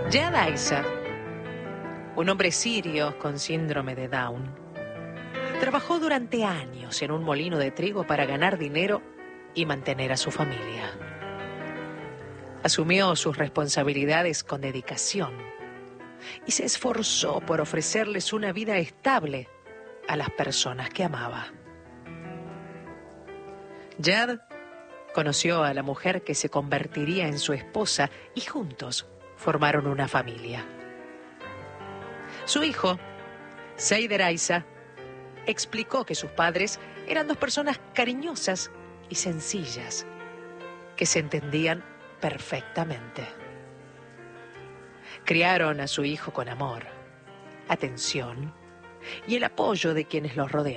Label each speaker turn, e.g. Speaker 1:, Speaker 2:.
Speaker 1: Jad Isa, un hombre sirio con síndrome de Down, trabajó durante años en un molino de trigo para ganar dinero y mantener a su familia. Asumió sus responsabilidades con dedicación y se esforzó por ofrecerles una vida estable a las personas que amaba. Jad conoció a la mujer que se convertiría en su esposa y juntos formaron una familia. Su hijo, Seider Isa, explicó que sus padres eran dos personas cariñosas y sencillas que se entendían perfectamente. Criaron a su hijo con amor, atención y el apoyo de quienes los rodeaban.